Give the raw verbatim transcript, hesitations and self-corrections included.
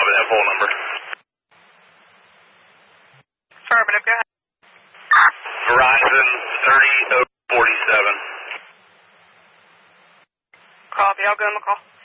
have that phone number. Affirmative, go ahead. Verizon thirty oh forty-seven. Copy, I'll give them a call.